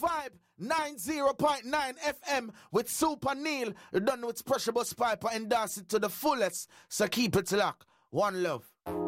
vibe 90.9 FM with Super Neil. You're done with Pressure Bus Piper, endorse it to the fullest. So keep it locked. One love.